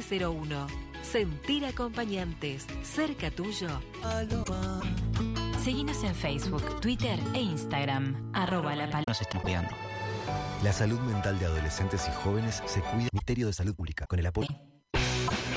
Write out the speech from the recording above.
901. Sentir acompañantes. Cerca tuyo. Seguinos en Facebook, Twitter e Instagram. @lapalabra. Nos están cuidando. La salud mental de adolescentes y jóvenes se cuida. Ministerio de Salud Pública, con el apoyo.